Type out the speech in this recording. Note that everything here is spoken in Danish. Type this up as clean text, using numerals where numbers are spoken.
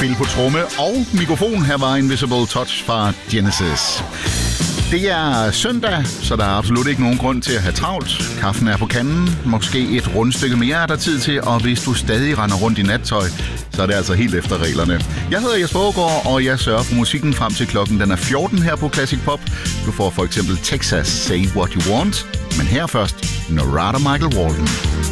spille på tromme og mikrofon. Her var Invisible Touch fra Genesis. Det er søndag, så der er absolut ikke nogen grund til at have travlt. Kaffen er på kanden, måske et rundstykke mere er der tid til, og hvis du stadig render rundt i nattøj, så er det altså helt efter reglerne. Jeg hedder Jesper Aagaard, og jeg sørger for musikken frem til klokken den er 14 her på Classic Pop. Du får for eksempel Texas, Say What You Want, men her først Narada Michael Walden.